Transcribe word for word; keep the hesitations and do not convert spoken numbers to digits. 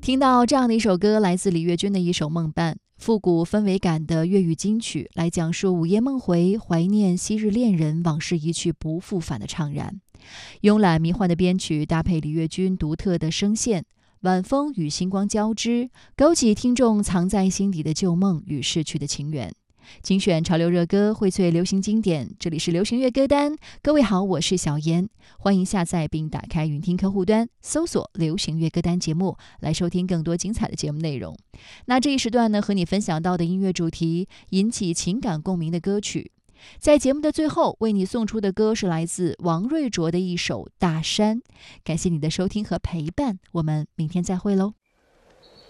听到这样的一首歌，来自李月君的一首《梦伴》，复古氛围感的粤语金曲，来讲述午夜梦回，怀念昔日恋人，往事一去不复返的怅然。慵懒迷幻的编曲搭配李月君独特的声线，晚风与星光交织，勾起听众藏在心底的旧梦与逝去的情缘。精选潮流热歌，荟萃流行经典，这里是流行乐歌单。各位好，我是小妍，欢迎下载并打开云听客户端，搜索流行乐歌单节目，来收听更多精彩的节目内容。那这一时段呢，和你分享到的音乐主题，引起情感共鸣的歌曲。在节目的最后，为你送出的歌是来自王瑞卓的一首《大山》。感谢你的收听和陪伴，我们明天再会喽。